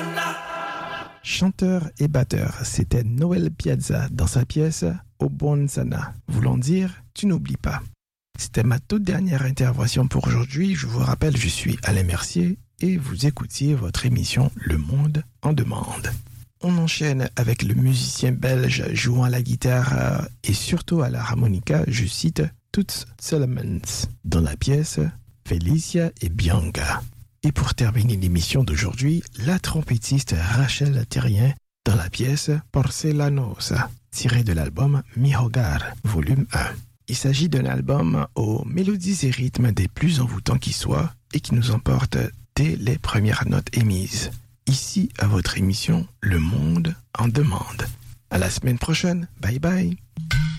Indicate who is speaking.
Speaker 1: Chanteur et batteur, c'était Noel Piazza dans sa pièce O Buon Sana, voulant dire « Tu n'oublies pas ». C'était ma toute dernière intervention pour aujourd'hui. Je vous rappelle, je suis Alain Mercier et vous écoutiez votre émission Le Monde en demande. On enchaîne avec le musicien belge jouant à la guitare et surtout à la harmonica, je cite Toots Thielemans dans la pièce Felicia et Bianca. Et pour terminer l'émission d'aujourd'hui, la trompettiste Rachel Thérien dans la pièce Porcelanosa, tirée de l'album Mi Hogar, volume 1. Il s'agit d'un album aux mélodies et rythmes des plus envoûtants qui soient et qui nous emporte dès les premières notes émises. Ici, à votre émission, Le Monde en demande. À la semaine prochaine. Bye bye.